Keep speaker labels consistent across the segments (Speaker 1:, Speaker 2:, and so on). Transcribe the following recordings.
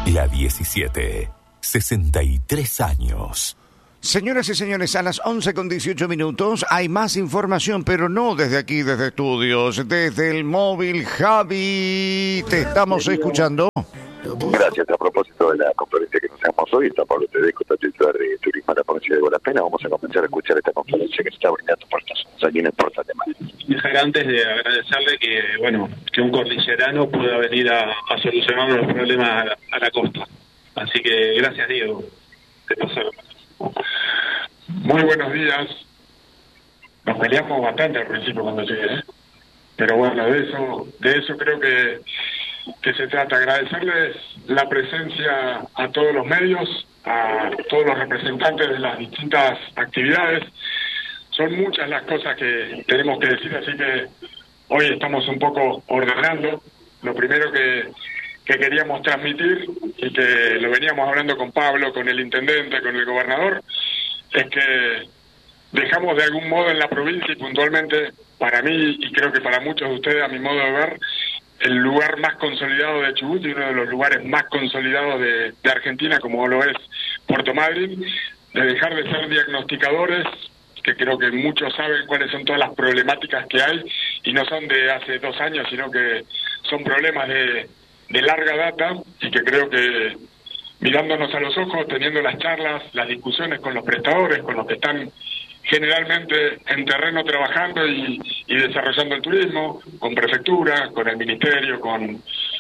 Speaker 1: La 17. 63 años.
Speaker 2: Señoras y señores, a las 11:18 hay más información, pero no desde aquí, desde estudios, desde el móvil. Javi, te estamos escuchando.
Speaker 3: Gracias. A propósito de la conferencia que nos hagamos hoy, está Pablo Tedesco, está titular de Turismo de la provincia de Guarapena. Vamos a comenzar a escuchar esta conferencia que se está brindando por estas zonas. Aquí no importa el tema.
Speaker 4: Dejar antes de agradecerle que un cordillerano pueda venir a solucionar los problemas a la costa. Así que gracias, Diego. Te paso.
Speaker 5: Muy buenos días. Nos peleamos bastante al principio cuando llegué, pero bueno, de eso creo que se trata. Agradecerles la presencia a todos los medios, a todos los representantes de las distintas actividades. Son muchas las cosas que tenemos que decir, así que hoy estamos un poco ordenando. Lo primero que queríamos transmitir, y que lo veníamos hablando con Pablo, con el intendente, con el gobernador, es que dejamos de algún modo en la provincia, y puntualmente para mí, y creo que para muchos de ustedes, a mi modo de ver, el lugar más consolidado de Chubut y uno de los lugares más consolidados de Argentina, como lo es Puerto Madryn, de dejar de ser diagnosticadores, que creo que muchos saben cuáles son todas las problemáticas que hay, y no son de hace 2 años, sino que son problemas de larga data, y que creo que mirándonos a los ojos, teniendo las charlas, las discusiones con los prestadores, con los que están generalmente en terreno trabajando y desarrollando el turismo, con prefectura, con el ministerio, con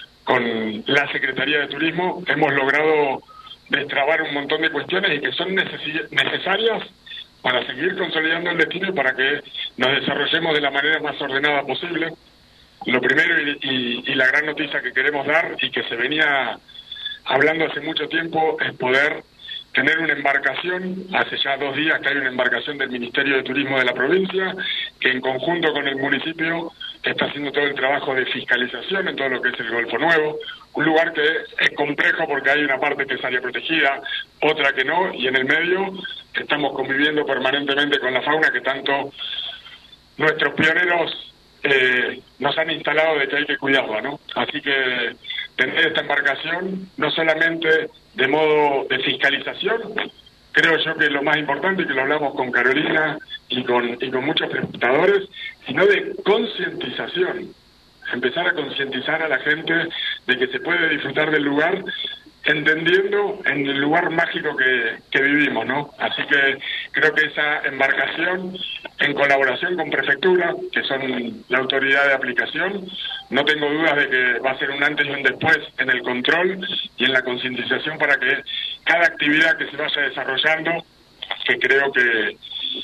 Speaker 5: la Secretaría de Turismo, hemos logrado destrabar un montón de cuestiones y que son necesarias para seguir consolidando el destino y para que nos desarrollemos de la manera más ordenada posible. Lo primero y la gran noticia que queremos dar, y que se venía hablando hace mucho tiempo, es poder tener una embarcación. Hace ya 2 días que hay una embarcación del Ministerio de Turismo de la provincia, que en conjunto con el municipio está haciendo todo el trabajo de fiscalización en todo lo que es el Golfo Nuevo, un lugar que es complejo porque hay una parte que es área protegida, otra que no, y en el medio estamos conviviendo permanentemente con la fauna que tanto nuestros pioneros nos han instalado de que hay que cuidarla, ¿no? Así que tener esta embarcación, no solamente de modo de fiscalización, creo yo que es lo más importante, y que lo hablamos con Carolina y con muchos prestadores, sino de concientización. Empezar a concientizar a la gente de que se puede disfrutar del lugar, entendiendo en el lugar mágico que vivimos, ¿no? Así que creo que esa embarcación, en colaboración con Prefectura, que son la autoridad de aplicación, no tengo dudas de que va a ser un antes y un después en el control y en la concientización para que cada actividad que se vaya desarrollando, que creo que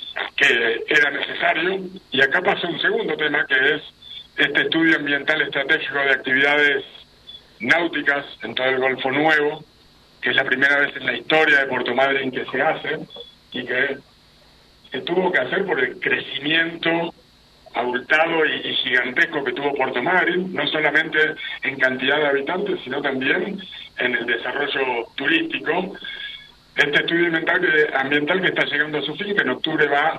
Speaker 5: era necesario. Y acá pasa un segundo tema, que es este estudio ambiental estratégico de actividades náuticas en todo el Golfo Nuevo, que es la primera vez en la historia de Puerto Madryn que se hace, y que se tuvo que hacer por el crecimiento abultado y gigantesco que tuvo Puerto Madryn, no solamente en cantidad de habitantes, sino también en el desarrollo turístico. Este estudio ambiental que está llegando a su fin, que en octubre va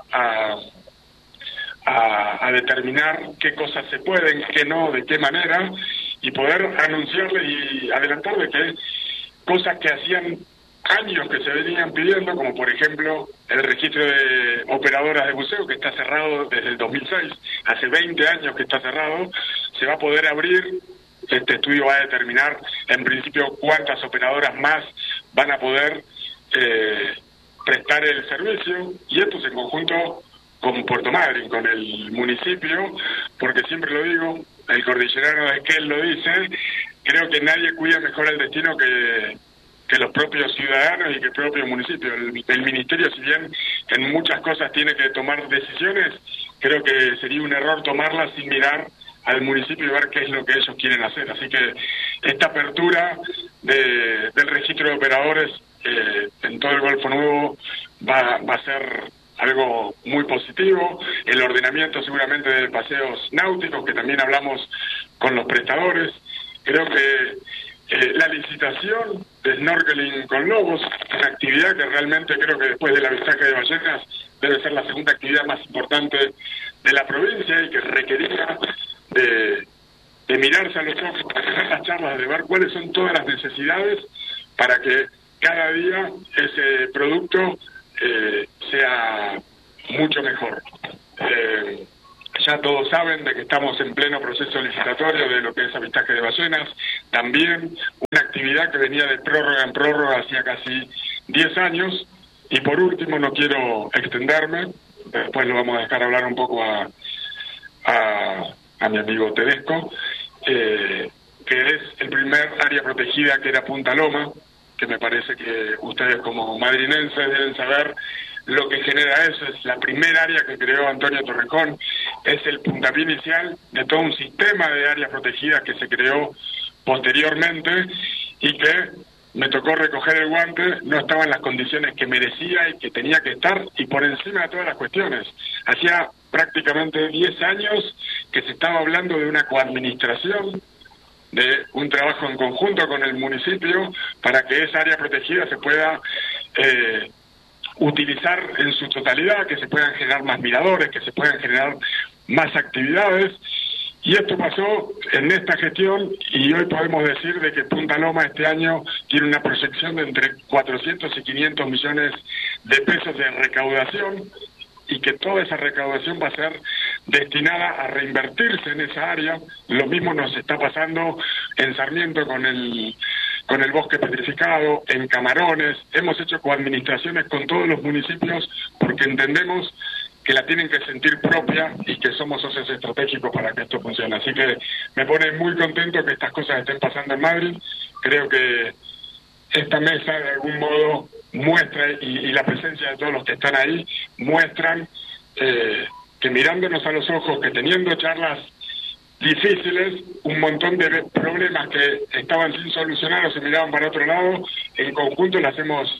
Speaker 5: a determinar qué cosas se pueden, qué no, de qué manera, y poder anunciarle y adelantar de que cosas que hacían años que se venían pidiendo, como por ejemplo el registro de operadoras de buceo, que está cerrado desde el 2006, hace 20 años que está cerrado, se va a poder abrir. Este estudio va a determinar en principio cuántas operadoras más van a poder prestar el servicio, y esto es en conjunto con Puerto Madryn, con el municipio, porque siempre lo digo, el cordillerano es que él lo dice, creo que nadie cuida mejor el destino que los propios ciudadanos y que el propio municipio. El ministerio, si bien en muchas cosas tiene que tomar decisiones, creo que sería un error tomarlas sin mirar al municipio y ver qué es lo que ellos quieren hacer. Así que esta apertura del registro de operadores en todo el Golfo Nuevo va a ser algo muy positivo. El ordenamiento seguramente de paseos náuticos, que también hablamos con los prestadores. Creo que la licitación de snorkeling con lobos, una actividad que realmente creo que después del avistaje de ballenas debe ser la segunda actividad más importante de la provincia, y que requería de mirarse a los ojos, de tener las charlas, de ver cuáles son todas las necesidades para que cada día ese producto sea mucho mejor. Ya todos saben de que estamos en pleno proceso licitatorio de lo que es avistaje de ballenas, también una actividad que venía de prórroga en prórroga hacía casi 10 años, y por último, no quiero extenderme, después lo vamos a dejar hablar un poco a mi amigo Tedesco, que es el primer área protegida, que era Punta Loma, que me parece que ustedes como madrinenses deben saber lo que genera eso. Es la primera área que creó Antonio Torrejón, es el puntapié inicial de todo un sistema de áreas protegidas que se creó posteriormente y que me tocó recoger el guante, no estaba en las condiciones que merecía y que tenía que estar, y por encima de todas las cuestiones. Hacía prácticamente 10 años que se estaba hablando de una coadministración, de un trabajo en conjunto con el municipio para que esa área protegida se pueda utilizar en su totalidad, que se puedan generar más miradores, que se puedan generar más actividades. Y esto pasó en esta gestión, y hoy podemos decir de que Punta Loma este año tiene una proyección de entre 400 y 500 millones de pesos de recaudación, y que toda esa recaudación va a ser destinada a reinvertirse en esa área. Lo mismo nos está pasando en Sarmiento con el bosque petrificado, en Camarones. Hemos hecho coadministraciones con todos los municipios porque entendemos que la tienen que sentir propia y que somos socios estratégicos para que esto funcione. Así que me pone muy contento que estas cosas estén pasando en Madrid. Creo que esta mesa de algún modo muestra, y la presencia de todos los que están ahí, muestran que mirándonos a los ojos, que teniendo charlas difíciles, un montón de problemas que estaban sin solucionar o se miraban para otro lado, en conjunto las hemos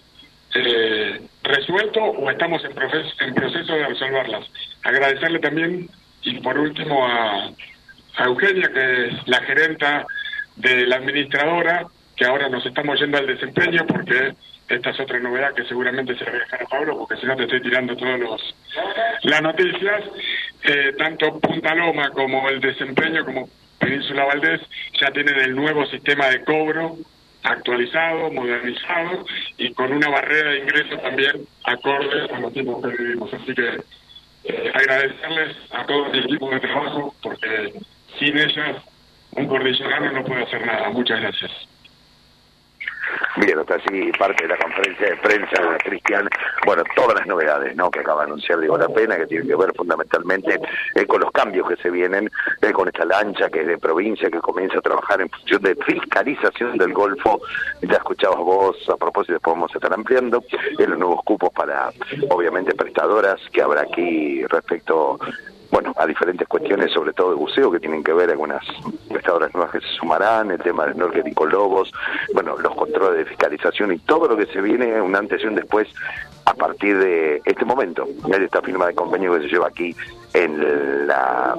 Speaker 5: resuelto o estamos en proceso de resolverlas. Agradecerle también, y por último, a Eugenia, que es la gerenta de la administradora, que ahora nos estamos yendo al desempeño, porque esta es otra novedad que seguramente se la voy a dejar a Pablo, porque si no te estoy tirando todas las noticias. Tanto Punta Loma como el desempeño, como Península Valdés, ya tienen el nuevo sistema de cobro actualizado, modernizado, y con una barrera de ingreso también acorde a los tiempos que vivimos. Así que agradecerles a todo el equipo de trabajo, porque sin ellas un cordillerano no puede hacer nada. Muchas gracias.
Speaker 3: Bien, hasta así parte de la conferencia de prensa, Cristian. Bueno, todas las novedades, ¿no?, que acaba de anunciar Diego La Pena, que tienen que ver fundamentalmente con los cambios que se vienen, con esta lancha que es de provincia, que comienza a trabajar en función de fiscalización del Golfo. Ya escuchabas vos, a propósito, después vamos a estar ampliando los nuevos cupos para, obviamente, prestadoras que habrá aquí respecto, bueno, a diferentes cuestiones, sobre todo de buceo, que tienen que ver algunas prestadoras nuevas que se sumarán, el tema del snorkel con lobos, bueno, los controles de fiscalización y todo lo que se viene, un antes y un después, a partir de este momento, de esta firma de convenio que se lleva aquí en la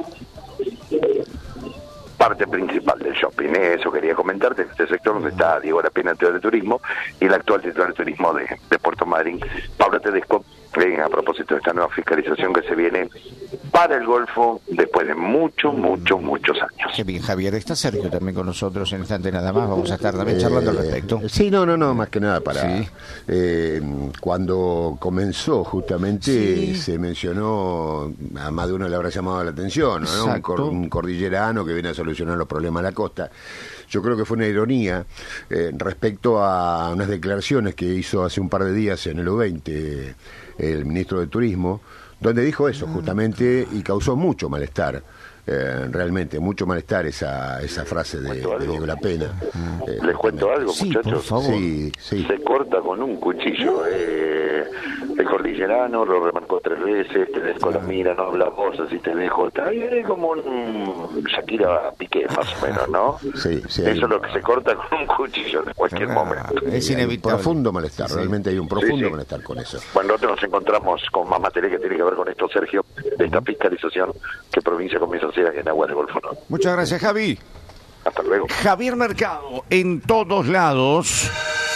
Speaker 3: parte principal del shopping. Eso quería comentarte, en este sector donde está Diego La Pena, titular de turismo, y el actual titular de turismo de Puerto Madryn, Pablo Tedesco, a propósito de esta nueva fiscalización que se viene para el Golfo después de muchos años.
Speaker 2: Qué bien, Javier. Está Sergio también con nosotros en instante nada más. Vamos a estar también charlando al respecto.
Speaker 6: Sí, no, más que nada para... Sí. Cuando comenzó justamente se mencionó, a más de uno le habrá llamado la atención, ¿no? Un cordillerano que viene a solucionar los problemas de la costa. Yo creo que fue una ironía respecto a unas declaraciones que hizo hace un par de días en el U20 el ministro de Turismo, donde dijo eso justamente, y causó mucho malestar, realmente mucho malestar esa frase de Diego La Pena.
Speaker 3: Les cuento algo, muchachos.
Speaker 2: Por favor.
Speaker 6: Sí.
Speaker 3: Se corta con un cuchillo. El cordillerano lo remarcó 3 veces, Tedesco la mira, no habla vos, así te dejo. Está ahí como un Shakira Piqué, más o menos, ¿no?
Speaker 6: Sí.
Speaker 3: Eso es lo que se corta con un cuchillo en cualquier momento.
Speaker 2: Es inevitable.
Speaker 6: Profundo malestar, realmente hay un profundo malestar con eso.
Speaker 3: Bueno, nosotros nos encontramos con más material que tiene que ver con esto, Sergio, de esta fiscalización que provincia comienza a hacer aquí en Aguas del Golfo, ¿no?
Speaker 2: Muchas gracias, Javi.
Speaker 3: Hasta luego.
Speaker 2: Javier Mercado, en todos lados.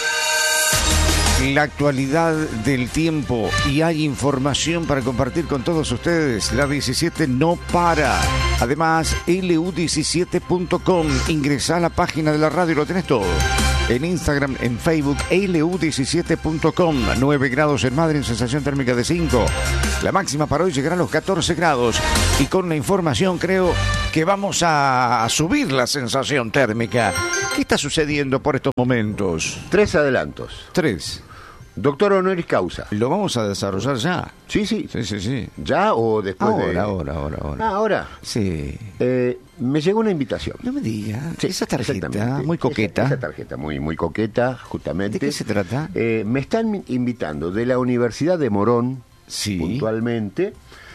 Speaker 2: La actualidad del tiempo, y hay información para compartir con todos ustedes. La 17 no para. Además, lu17.com. Ingresá a la página de la radio y lo tenés todo. en Instagram, en Facebook, lu17.com. 9 grados en Madrid, sensación térmica de 5. La máxima para hoy llegará a los 14 grados. Y con la información creo que vamos a subir la sensación térmica. ¿Qué está sucediendo por estos momentos?
Speaker 6: 3 adelantos.
Speaker 2: 3.
Speaker 6: Doctor honoris causa.
Speaker 2: ¿Lo vamos a desarrollar ya?
Speaker 6: Sí.
Speaker 2: Sí.
Speaker 6: ¿Ya o después de...?
Speaker 2: Ahora.
Speaker 6: ¿Ahora?
Speaker 2: Sí.
Speaker 6: Me llegó una invitación.
Speaker 2: No me diga.
Speaker 6: Sí,
Speaker 2: esa tarjeta
Speaker 6: exactamente.
Speaker 2: muy coqueta.
Speaker 6: Esa tarjeta muy coqueta, justamente.
Speaker 2: ¿De qué se trata?
Speaker 6: Me están invitando de la Universidad de Morón,
Speaker 2: Sí.
Speaker 6: puntualmente.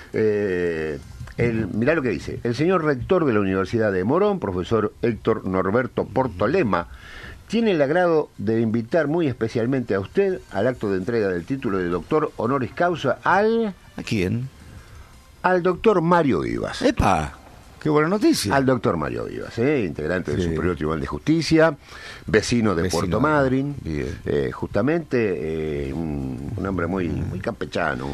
Speaker 6: Mirá lo que dice. El señor rector de la Universidad de Morón, profesor Héctor Norberto Portolema, tiene el agrado de invitar muy especialmente a usted al acto de entrega del título de doctor honoris causa al
Speaker 2: quién?
Speaker 6: Al doctor Mario Vivas.
Speaker 2: ¡Epa! ¡Qué buena noticia!
Speaker 6: Al doctor Mario Vivas, integrante del Superior Tribunal de Justicia, vecino de Puerto Madryn, justamente un hombre muy campechano,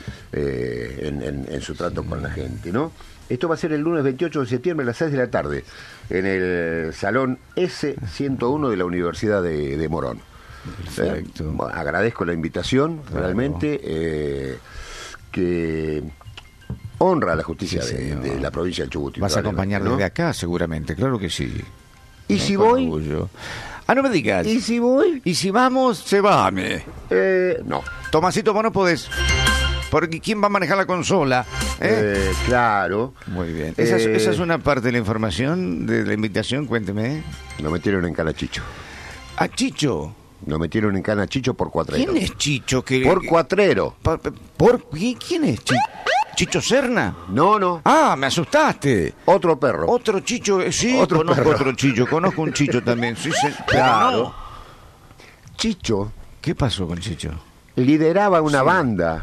Speaker 6: en su trato con la gente, ¿no? Esto va a ser el lunes 28 de septiembre a las 6 de la tarde, en el Salón S101 de la Universidad de Morón.
Speaker 2: Perfecto.
Speaker 6: Agradezco la invitación, realmente, que honra a la justicia de la provincia del Chubut.
Speaker 2: Vas a acompañar desde acá, seguramente, claro que sí.
Speaker 6: ¿Y si voy?
Speaker 2: No me digas.
Speaker 6: ¿Y si voy?
Speaker 2: ¿Y si vamos, se vame?
Speaker 6: No.
Speaker 2: Tomasito, vos no podés. Porque ¿quién va a manejar la consola?
Speaker 6: Claro.
Speaker 2: Muy bien. Esa es una parte de la información, de la invitación, cuénteme.
Speaker 6: Lo metieron en cana a Chicho.
Speaker 2: ¿A Chicho?
Speaker 6: Lo metieron en cana a Chicho por cuatrero.
Speaker 2: ¿Quién es Chicho?
Speaker 6: Por cuatrero.
Speaker 2: ¿Quién es Chicho? ¿Chicho Serna?
Speaker 6: No.
Speaker 2: Ah, me asustaste.
Speaker 6: Otro perro.
Speaker 2: Otro Chicho, sí, conozco otro Chicho. Conozco un Chicho también, sí,
Speaker 6: claro.
Speaker 2: No.
Speaker 6: Chicho.
Speaker 2: ¿Qué pasó con Chicho?
Speaker 6: Lideraba una banda.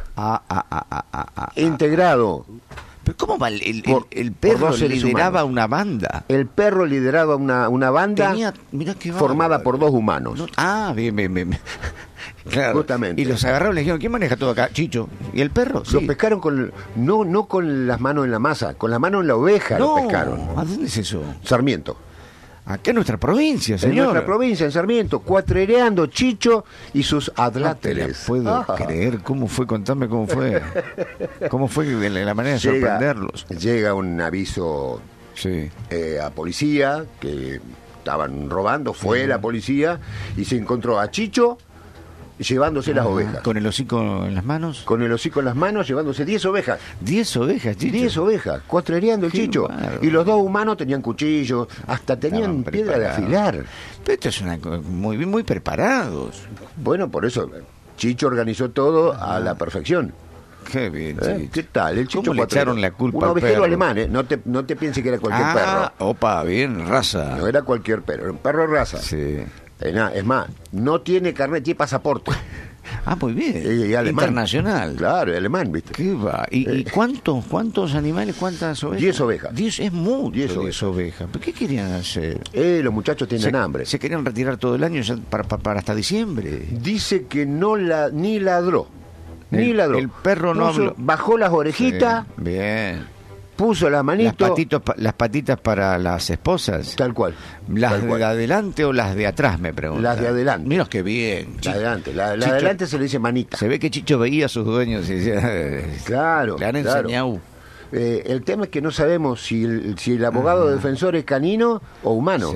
Speaker 6: Integrado.
Speaker 2: ¿Pero cómo va? El perro lideraba una banda.
Speaker 6: El perro lideraba una banda formada por 2 humanos.
Speaker 2: Bien. Claro.
Speaker 6: Justamente.
Speaker 2: Y los agarraron y le dijeron, ¿quién maneja todo acá? Chicho. ¿Y el perro?
Speaker 6: Los pescaron no con las manos en la masa, con las manos en la oveja los pescaron.
Speaker 2: ¿A dónde es eso?
Speaker 6: Sarmiento.
Speaker 2: Acá en nuestra provincia, señor.
Speaker 6: En nuestra provincia, en Sarmiento, cuatrereando Chicho y sus adláteres.
Speaker 2: No te la puedo creer. ¿Cómo fue? Contame cómo fue. ¿Cómo fue la manera de sorprenderlos?
Speaker 6: Llega un aviso a policía que estaban robando, fue la policía y se encontró a Chicho llevándose las ovejas.
Speaker 2: ¿Con el hocico en las manos?
Speaker 6: Con el hocico en las manos, llevándose 10 ovejas.
Speaker 2: 10 ovejas, Chicho.
Speaker 6: 10 ovejas, cuatrereando el Chicho. Bárbaro. Y los 2 humanos tenían cuchillos, hasta tenían piedra de afilar.
Speaker 2: Pero esto es muy preparados.
Speaker 6: Bueno, por eso Chicho organizó todo a la perfección.
Speaker 2: Qué bien, Chicho.
Speaker 6: ¿Qué tal? El Chicho
Speaker 2: ¿Cómo le echaron la culpa
Speaker 6: un
Speaker 2: al
Speaker 6: ovejero
Speaker 2: perro?
Speaker 6: alemán, no te pienses que era cualquier perro.
Speaker 2: Opa, bien, raza.
Speaker 6: No era cualquier perro, era un perro raza.
Speaker 2: Sí.
Speaker 6: Es más, no tiene carnet, tiene pasaporte.
Speaker 2: Muy bien.
Speaker 6: Internacional. Claro, alemán, ¿viste?
Speaker 2: ¿Qué va? ¿Y cuántos animales, cuántas ovejas?
Speaker 6: 10 ovejas.
Speaker 2: 10 es mucho.
Speaker 6: 10
Speaker 2: ovejas. ¿Pero qué querían hacer?
Speaker 6: Los muchachos tienen hambre.
Speaker 2: ¿Se querían retirar todo el año ya para hasta diciembre?
Speaker 6: Dice que ni ladró.
Speaker 2: El perro no habló.
Speaker 6: Bajó las orejitas.
Speaker 2: Sí, bien.
Speaker 6: Puso la manito.
Speaker 2: Las patitas para las esposas.
Speaker 6: Tal cual.
Speaker 2: ¿Las de adelante o las de atrás, me preguntan?
Speaker 6: Las de adelante.
Speaker 2: Mira qué bien.
Speaker 6: La de adelante. La de adelante se le dice manita.
Speaker 2: Se ve que Chicho veía a sus dueños y decía...
Speaker 6: Claro.
Speaker 2: Le han enseñado.
Speaker 6: El tema es que no sabemos si el abogado defensor es canino o humano.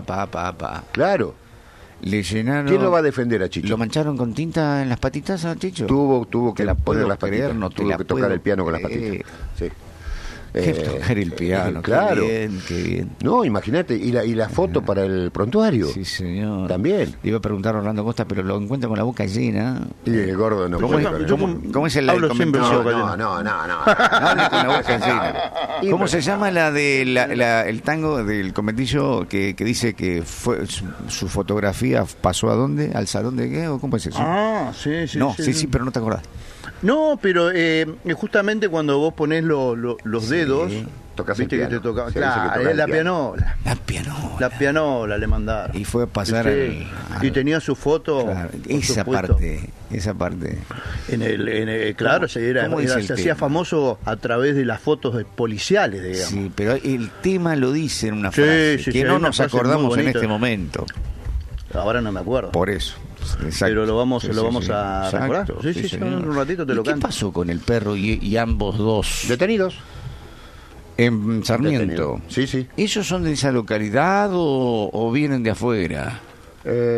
Speaker 6: Claro.
Speaker 2: Le llenaron...
Speaker 6: ¿Quién lo va a defender a Chicho?
Speaker 2: ¿Lo mancharon con tinta en las patitas a Chicho?
Speaker 6: Tuvo que poner las patitas.
Speaker 2: No
Speaker 6: tuvo que tocar el piano con las patitas. Sí.
Speaker 2: Tocar el piano,
Speaker 6: claro.
Speaker 2: Qué bien.
Speaker 6: No, imagínate, y la foto para el prontuario.
Speaker 2: Sí, señor.
Speaker 6: También.
Speaker 2: Le iba a preguntar a Orlando Costa, pero lo encuentra con la boca llena.
Speaker 6: Y el gordo no puede.
Speaker 2: ¿Cómo es el comentario?
Speaker 6: No.
Speaker 2: Hable con la boca llena. ¿Cómo se llama la de el tango del conventillo que dice que fue su fotografía pasó a dónde? ¿Al salón de qué? ¿O cómo es eso?
Speaker 7: Sí.
Speaker 2: No, sí, pero no te acordás.
Speaker 7: No, pero justamente cuando vos ponés los dedos,
Speaker 6: tocas
Speaker 7: viste
Speaker 6: el
Speaker 7: que
Speaker 6: piano.
Speaker 7: te toca.
Speaker 6: Se
Speaker 7: Claro,
Speaker 6: dice que toca
Speaker 7: la
Speaker 6: el piano.
Speaker 7: pianola. La pianola le mandaron.
Speaker 2: Y fue a pasar
Speaker 7: y tenía su foto.
Speaker 2: Claro, esa parte.
Speaker 7: Claro, se hacía famoso a través de las fotos policiales, digamos.
Speaker 2: Sí, pero el tema lo dice en una frase que no nos acordamos en este momento.
Speaker 7: ahora no me acuerdo.
Speaker 2: Por eso. Exacto.
Speaker 7: Pero lo vamos a recordar. Sí, un ratito te lo canto.
Speaker 2: ¿Qué pasó con el perro y ambos dos?
Speaker 6: Detenidos.
Speaker 2: En Sarmiento.
Speaker 6: Sí.
Speaker 2: ¿Ellos son de esa localidad o vienen de afuera?